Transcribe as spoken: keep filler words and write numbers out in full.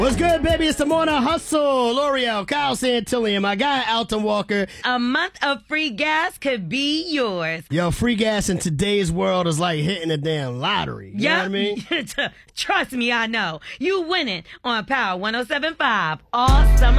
What's good, baby? It's the Morning Hustle. L'Oreal, Kyle Santillion, my guy, Alton Walker. A month of free gas could be yours. Yo, free gas in today's world is like hitting a damn lottery. You yep. know what I mean? Trust me, I know. You winning on Power one oh seven point five all summer